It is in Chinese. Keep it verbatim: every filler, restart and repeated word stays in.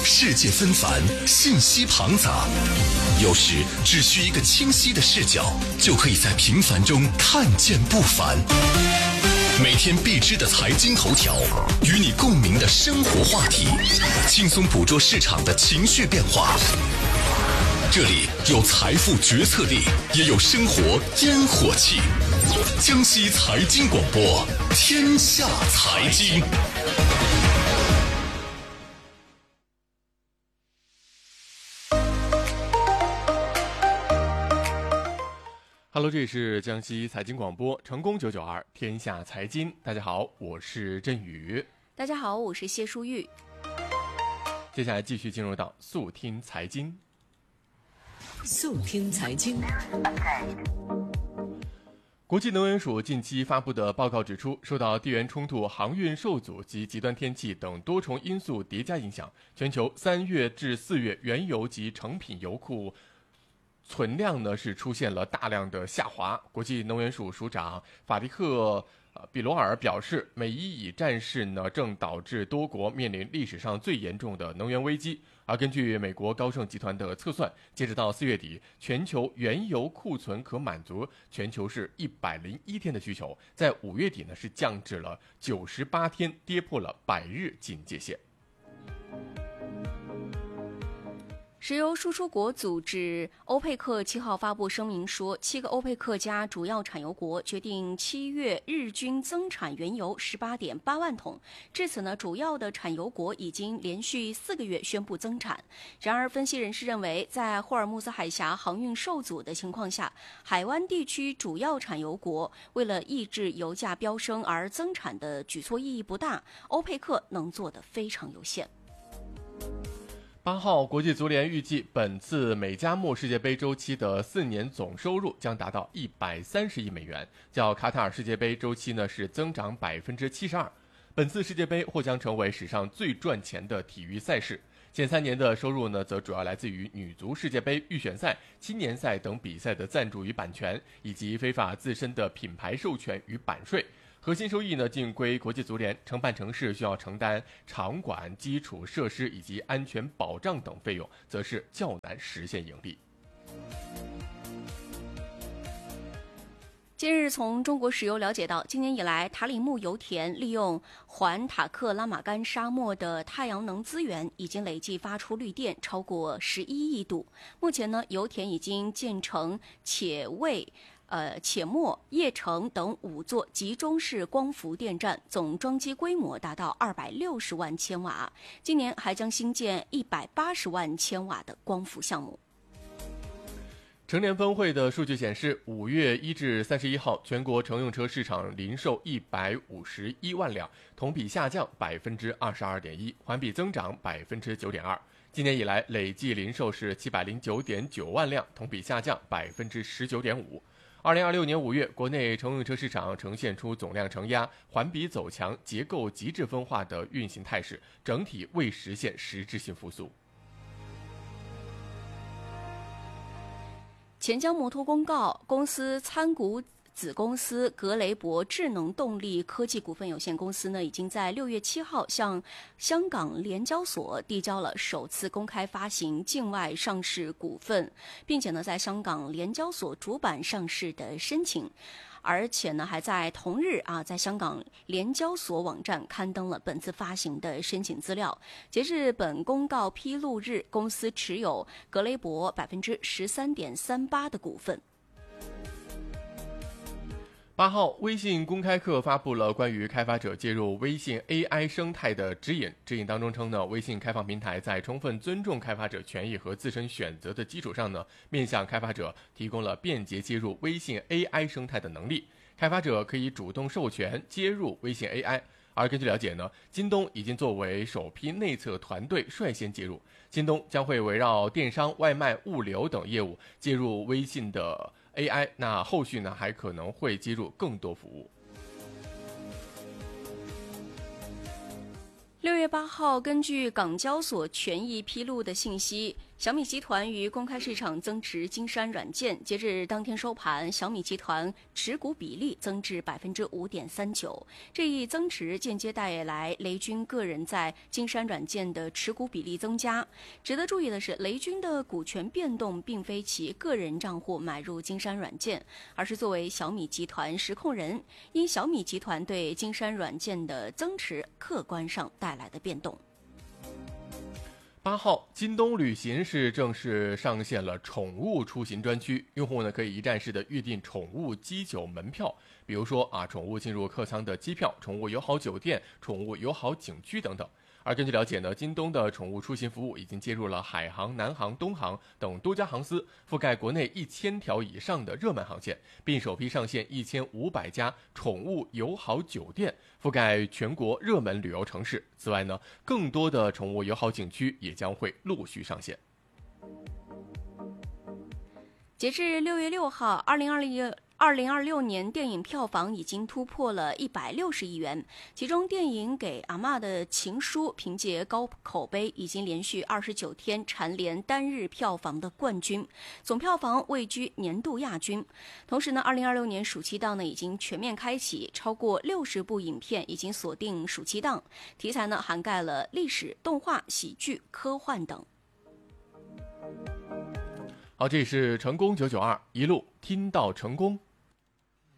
世界纷繁，信息庞杂，有时只需一个清晰的视角，就可以在平凡中看见不凡。每天必知的财经头条，与你共鸣的生活话题，轻松捕捉市场的情绪变化。这里有财富决策力，也有生活烟火气。江西财经广播，天下财经。 Hello， 这里是江西财经广播，成功九九二，天下财经。大家好，我是振宇。 大家好，我是谢淑玉。 接下来继续进入到速听财经。 速听财经。 国际能源署近期发布的报告指出，受到地缘冲突、航运受阻及极端天气等多重因素叠加影响，全球三月至四月原油及成品油库存量呢是出现了大量的下滑。国际能源署署长法迪克呃比罗尔表示，美伊以战事呢正导致多国面临历史上最严重的能源危机。而根据美国高盛集团的测算，截止到四月底，全球原油库存可满足全球是一百零一天的需求，在五月底呢是降至了九十八天，跌破了百日警戒线。 石油输出国组织欧佩克七号发布声明说，七个欧佩克加主要产油国决定七月日均增产原油 十八点八万桶。至此呢，主要的产油国已经连续四个月宣布增产。然而，分析人士认为，在霍尔木兹海峡航运受阻的情况下，海湾地区主要产油国为了抑制油价飙升而增产的举措意义不大，欧佩克能做得非常有限。 八号，国际足联预计本次美加墨世界杯周期的四年总收入将达到一百三十亿美元，较卡塔尔世界杯周期呢是增长百分之七十二。本次世界杯或将成为史上最赚钱的体育赛事。前三年的收入呢，则主要来自于女足世界杯预选赛、青年赛等比赛的赞助与版权，以及非法自身的品牌授权与版税。核心收益呢尽归国际足联，承办城市需要承担场馆、基础设施以及安全保障等费用，则是较难实现盈利。 近日，从中国石油了解到，今年以来，塔里木油田利用环塔克拉玛干沙漠的太阳能资源，已经累计发出绿电超过十一亿度。目前呢，油田已经建成且卫、呃且末、叶城等五座集中式光伏电站，总装机规模达到二百六十万千瓦。今年还将新建一百八十万千瓦的光伏项目。 成联峰会的数据显示，五月一至三十一号，全国乘用车市场零售一百五十一万辆，同比下降百分之二十二点一，环比增长百分之九点二。今年以来，累计零售是七百零九点九万辆，同比下降百分之十九点五。二零二六年五月，国内乘用车市场呈现出总量承压、环比走强、结构极致分化的运行态势，整体未实现实质性复苏。 钱江摩托公告，公司参股子公司格雷伯智能动力科技股份有限公司呢，已经在六月七号向香港联交所递交了首次公开发行境外上市股份，并且呢，在香港联交所主板上市的申请。而且呢，还在同日啊，在香港联交所网站刊登了本次发行的申请资料。截至本公告披露日，公司持有格雷伯百分之十三点三八的股份。 八号，微信公开课发布了关于开发者介入微信 A I 生态的指引。指引当中称呢，微信开放平台在充分尊重开发者权益和自身选择的基础上呢，面向开发者提供了便捷接入微信 A I 生态的能力。开发者可以主动授权接入微信 A I。而根据了解呢，京东已经作为首批内测团队率先介入。京东将会围绕电商、外卖、物流等业务接入微信的A I， 那后续呢还可能会接入更多服务。 六月八号，根据港交所权益披露的信息， 小米集团于公开市场增持金山软件，截至当天收盘，小米集团持股比例增至百分之五点三九。这一增持间接带来雷军个人在金山软件的持股比例增加。值得注意的是，雷军的股权变动并非其个人账户买入金山软件，而是作为小米集团实控人，因小米集团对金山软件的增持客观上带来的变动。 八号，京东旅行是正式上线了宠物出行专区，用户呢可以一站式的预订宠物机酒门票，比如说啊，宠物进入客舱的机票、宠物友好酒店、宠物友好景区等等。而根据了解呢，京东的宠物出行服务已经接入了海航、南航、东航等多家航司，覆盖国内一千条以上的热门航线，并首批上线一千五百家宠物友好酒店，覆盖全国热门旅游城市。此外呢，更多的宠物友好景区也将会陆续上线。 截至六月六号，二零二零二零二六年电影票房已经突破了一百六十亿元，其中电影《给阿嬷的情书》凭借高口碑，已经连续二十九天蝉联单日票房的冠军，总票房位居年度亚军。同时呢，二零二六年暑期档呢已经全面开启，超过六十部影片已经锁定暑期档，题材呢涵盖了历史、动画、喜剧、科幻等。 好，这里是成功九九二，一路听到成功。